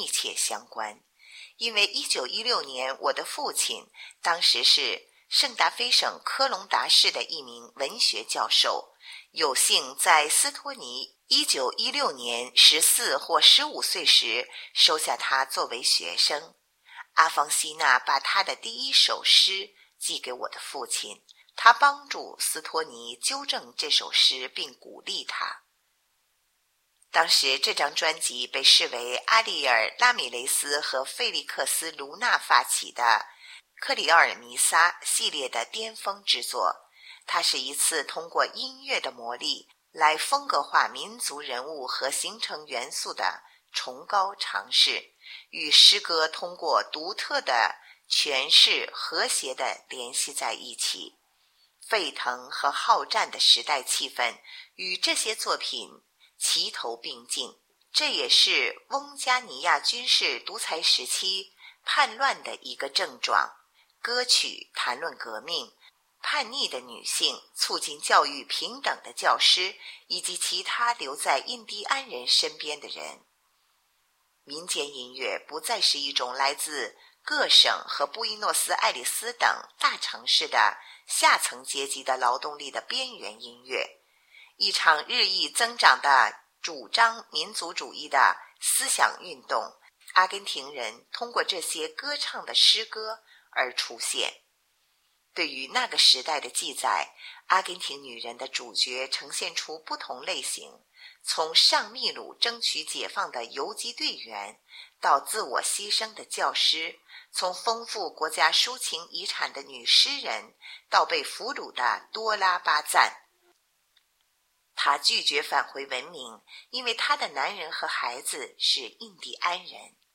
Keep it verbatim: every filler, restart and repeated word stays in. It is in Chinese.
密切相关。因为一九一六年我的父亲当时是圣达菲省科隆达市的一名文学教授，有幸在斯托尼一九一六年十四或十五岁时收下他作为学生。阿方西娜把他的第一首诗寄给我的父亲，他帮助斯托尼纠正这首诗并鼓励他。当时这张专辑被视为阿里尔·拉米雷斯和费利克斯·卢纳发起的克里奥尔弥撒系列的巅峰之作，它是一次通过音乐的魔力来风格化民族人物和形成元素的崇高尝试，与诗歌通过独特的诠释和谐地联系在一起。沸腾和好战的时代气氛与这些作品齐头并进，这也是翁加尼亚军事独裁时期叛乱的一个症状。歌曲谈论革命、叛逆的女性、促进教育平等的教师，以及其他留在印第安人身边的人。民间音乐不再是一种来自各省和布宜诺斯艾利斯等大城市的下层阶级的劳动力的边缘音乐。一场日益增长的主张民族主义的思想运动，阿根廷人通过这些歌唱的诗歌而出现。对于那个时代的记载，阿根廷女人的主角呈现出不同类型，从上秘鲁争取解放的游击队员，到自我牺牲的教师，从丰富国家抒情遗产的女诗人，到被俘虏的多拉巴赞。她拒绝返回文明，因为她的男人和孩子是印第安人。